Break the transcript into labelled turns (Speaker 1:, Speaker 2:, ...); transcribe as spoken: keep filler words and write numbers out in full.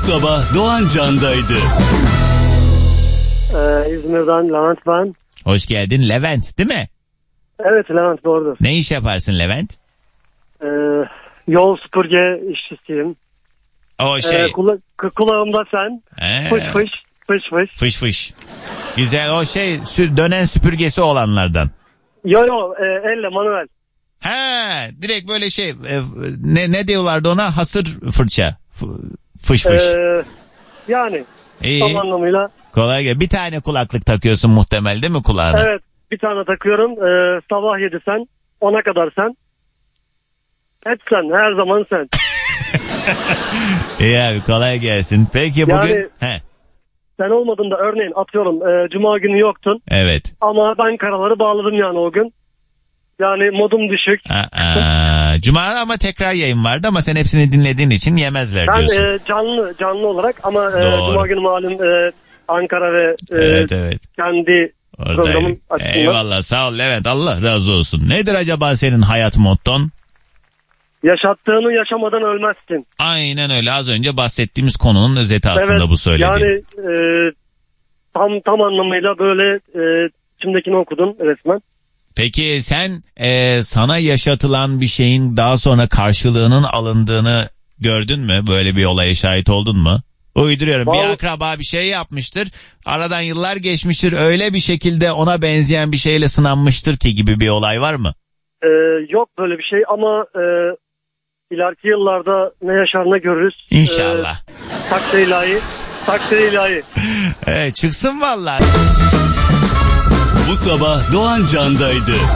Speaker 1: sabah Doğan Can'daydı.
Speaker 2: Ee, İzmir'den Levent ben.
Speaker 3: Hoş geldin Levent, değil mi?
Speaker 2: Evet Levent, doğrudur.
Speaker 3: Ne iş yaparsın Levent?
Speaker 2: Ee, yol süpürge işçisiyim.
Speaker 3: O şey.
Speaker 2: Ee, kula- kulağımda sen.
Speaker 3: Ee,
Speaker 2: Fış fış. Fış fış.
Speaker 3: Fış fış. Güzel, o şey sü- dönen süpürgesi olanlardan.
Speaker 2: Yo yo e, elle manuel.
Speaker 3: Ha, direkt böyle şey e, ne ne diyorlardı ona, hasır fırça. F- fış fış.
Speaker 2: Ee, yani
Speaker 3: İyi.
Speaker 2: tam anlamıyla.
Speaker 3: Kolay gelsin. Bir tane kulaklık takıyorsun muhtemel, değil mi kulağına?
Speaker 2: Evet, bir tane takıyorum. Ee, sabah yedi sen. Ona kadar sen. Hep sen. Her zaman sen.
Speaker 3: İyi abi, kolay gelsin. Peki bugün...
Speaker 2: Yani-
Speaker 3: He,
Speaker 2: Sen olmadın da örneğin atıyorum e, cuma günü yoktun.
Speaker 3: evet.
Speaker 2: Ama ben karaları bağladım yani o gün. Yani modum düşük.
Speaker 3: Aa, Cuma ama tekrar yayın vardı ama sen hepsini dinlediğin için yemezler
Speaker 2: Ben
Speaker 3: diyorsun.
Speaker 2: e, canlı canlı olarak ama e,
Speaker 3: Doğru.
Speaker 2: cuma günü malum e, Ankara ve e,
Speaker 3: Evet evet.
Speaker 2: kendi programın
Speaker 3: Oradayım.
Speaker 2: açısından.
Speaker 3: Eyvallah, sağ ol Levent, Allah razı olsun. Nedir acaba senin hayat motton?
Speaker 2: Yaşattığını yaşamadan ölmezsin.
Speaker 3: Aynen öyle, az önce bahsettiğimiz konunun özeti aslında
Speaker 2: Evet,
Speaker 3: bu söylediğin.
Speaker 2: yani e, tam tam anlamıyla böyle e, içimdekini okudun resmen.
Speaker 3: Peki sen e, sana yaşatılan bir şeyin daha sonra karşılığının alındığını gördün mü? Böyle bir olaya şahit oldun mu? Uyduruyorum.
Speaker 2: Vallahi...
Speaker 3: Bir akraba bir şey yapmıştır. Aradan yıllar geçmiştir. Öyle bir şekilde ona benzeyen bir şeyle sınanmıştır ki gibi bir olay var mı?
Speaker 2: E, yok böyle bir şey ama e, ileriki yıllarda ne yaşar ne görürüz.
Speaker 3: İnşallah.
Speaker 2: E, takdir ilahi. Takdir ilahi.
Speaker 3: Evet, çıksın vallahi.
Speaker 1: Bu sabah Doğan Can'daydı.